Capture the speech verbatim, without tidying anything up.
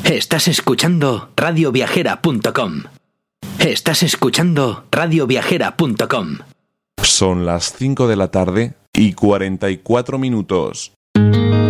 Estás escuchando radio viajera punto com. Estás escuchando radio viajera punto com. Son las cinco de la tarde y cuarenta y cuatro minutos.